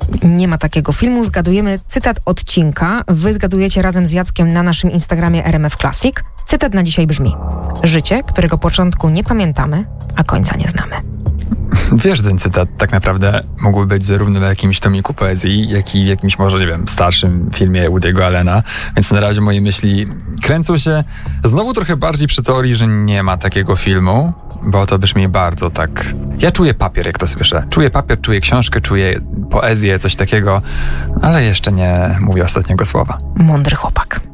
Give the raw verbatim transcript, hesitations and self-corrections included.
Nie ma takiego filmu. Zgadujemy cytat odcinka. Wy zgadujecie razem z Jackiem na naszym Instagramie R M F Classic. Cytat na dzisiaj brzmi: życie, którego początku nie pamiętamy, a końca nie znamy. Wiesz, ten cytat tak naprawdę mógłby być zarówno w jakimś tomiku poezji, jak i w jakimś może, nie wiem, starszym filmie Woody'ego Allena. Więc na razie moje myśli kręcą się znowu trochę bardziej przy teorii, że nie ma takiego filmu, bo to brzmi bardzo tak... Ja czuję papier, jak to słyszę. Czuję papier, czuję książkę, czuję poezję, coś takiego, ale jeszcze nie mówię ostatniego słowa. Mądry chłopak.